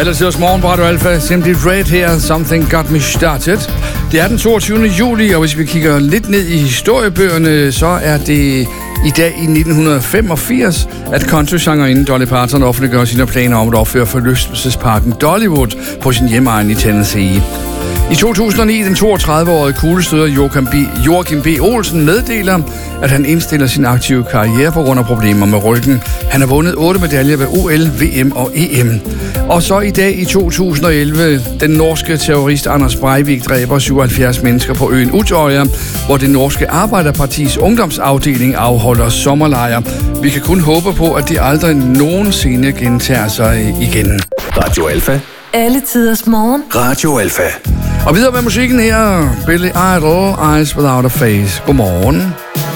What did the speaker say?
Alle tiders morgen på Radio Alfa. Simply Red her. Something Got Me Started. Det er den 22. juli, og hvis vi kigger lidt ned i historiebøgerne, så er det i dag i 1985, at country-sangerinden Dolly Parton offentliggør sine planer om at opføre forlystelsesparken Dollywood på sin hjemegn i Tennessee. I 2009, den 32-årige kuglestøder Joachim B. Olsen meddeler, at han indstiller sin aktive karriere på grund af problemer med ryggen. Han har vundet 8 medaljer ved OL, VM og EM. Og så i dag i 2011, den norske terrorist Anders Breivik dræber 77 mennesker på øen Utøya, hvor det norske Arbejderpartis ungdomsafdeling afholder sommerlejr. Vi kan kun håbe på, at de aldrig nogensinde gentager sig igen. Radio Alfa. Alle tiders morgen. Radio Alfa. Og videre med musikken her, Billy Idol, Eyes Without a Face. Godmorgen.